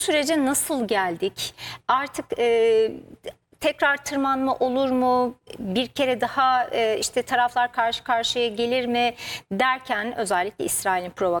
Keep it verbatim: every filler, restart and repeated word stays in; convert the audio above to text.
sürece nasıl geldik? Artık e, tekrar tırmanma olur mu? Bir kere daha e, işte taraflar karşı karşıya gelir mi derken özellikle İsrail'in provokasyonu